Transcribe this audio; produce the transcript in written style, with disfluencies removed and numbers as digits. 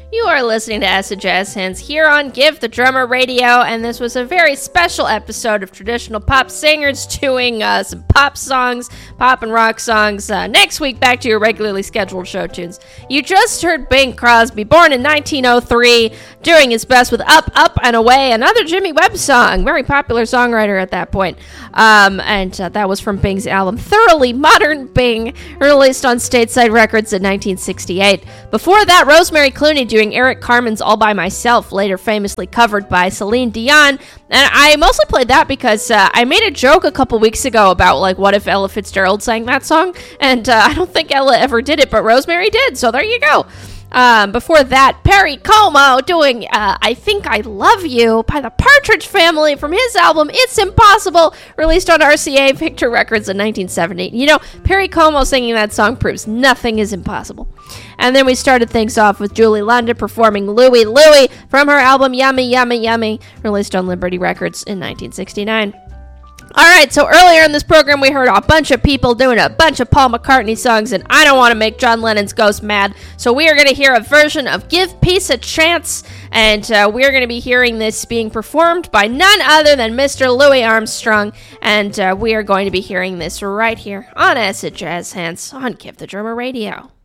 You are listening to Acid Jazz Hands here on Give the Drummer Radio, and this was a very special episode of traditional pop singers doing some pop songs, pop and rock songs. Next week, back to your regularly scheduled show tunes. You just heard Bing Crosby, born in 1903, doing his best with Up, Up, and Away, another Jimmy Webb song, very popular songwriter at that point. And that was from Bing's album Thoroughly Modern Bing, released on Stateside Records in 1968. Before that, Rosemary Clooney doing Eric Carmen's All By Myself, later famously covered by Celine Dion. And I mostly played that because I made a joke a couple weeks ago about, like, what if Ella Fitzgerald sang that song? And I don't think Ella ever did it, but Rosemary did, so there you go. Before that, Perry Como doing I Think I Love You by the Partridge Family from his album It's Impossible, released on RCA Victor Records in 1970. You know, Perry Como singing that song proves nothing is impossible. And then we started things off with Julie London performing Louie Louie from her album Yummy Yummy Yummy, released on Liberty Records in 1969. Alright, so earlier in this program we heard a bunch of people doing a bunch of Paul McCartney songs, and I don't want to make John Lennon's ghost mad, so we are going to hear a version of Give Peace a Chance, and we are going to be hearing this being performed by none other than Mr. Louis Armstrong, and we are going to be hearing this right here on Acid Jazz Hands on Give the Drummer Radio.